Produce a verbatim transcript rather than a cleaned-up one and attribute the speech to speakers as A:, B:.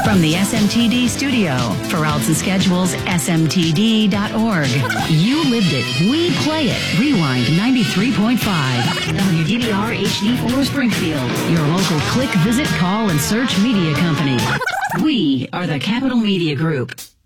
A: From the S M T D studio, for routes and schedules, S M T D dot org. You lived it. We play it. Rewind ninety-three point five. W D V R H D four Springfield. Your local click, visit, call, and search media company. We are the Capital Media Group.